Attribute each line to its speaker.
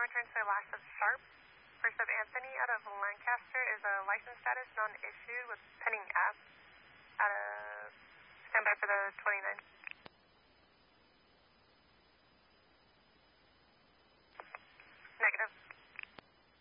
Speaker 1: return to the last of Sharp. First of Anthony out of Lancaster is a license status non-issued with pending app. Stand by for the 29.